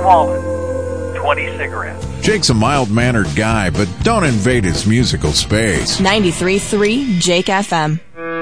wallet, 20 cigarettes. Jake's a mild-mannered guy, but don't invade his musical space. 93.3 Jake FM.